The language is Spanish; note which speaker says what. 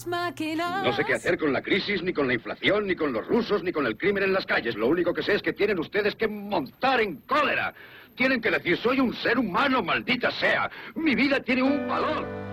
Speaker 1: máquinas.
Speaker 2: No sé qué hacer con la crisis, ni con la inflación, ni con los rusos, ni con el crimen en las calles. Lo único que sé es que tienen ustedes que montar en cólera. Tienen que decir, soy un ser humano, maldita sea. Mi vida tiene un valor.